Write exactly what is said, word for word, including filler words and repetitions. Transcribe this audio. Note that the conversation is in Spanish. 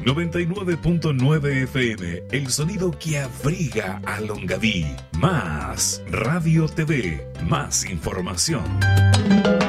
noventa y nueve punto nueve F M, el sonido que abriga a Longaví. Más Radio T V, más información.